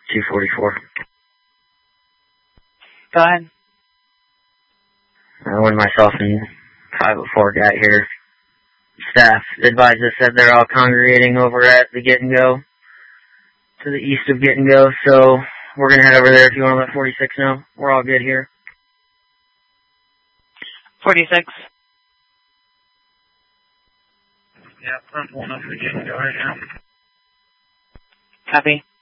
244. Go ahead. When myself and 504 got here, staff advised us that they're all congregating over at the Get and Go, to the east of Get and Go, so we're going to head over there if you want to let 46 know. We're all good here. 46. Yeah, I'm pulling up the Get and Go right now. Copy.